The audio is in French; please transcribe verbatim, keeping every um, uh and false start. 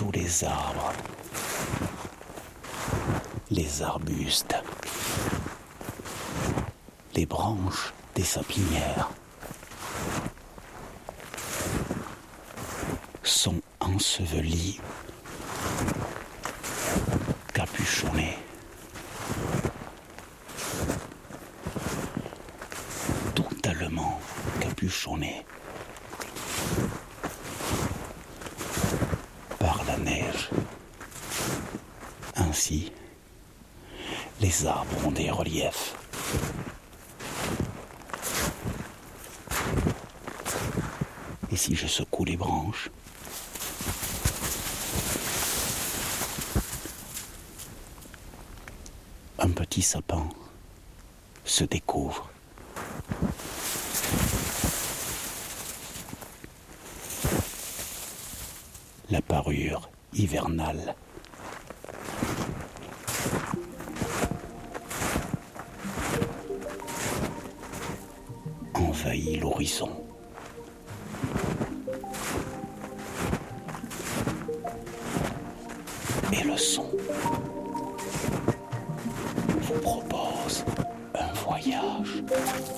tous les arbres, les arbustes, les branches des sapinières sont ensevelies, capuchonnées, totalement capuchonnées par la neige. Ainsi, les arbres ont des reliefs. Et si je secoue les branches, un petit sapin se découvre. La parure hivernale. Envahit l'horizon. Et le son vous propose un voyage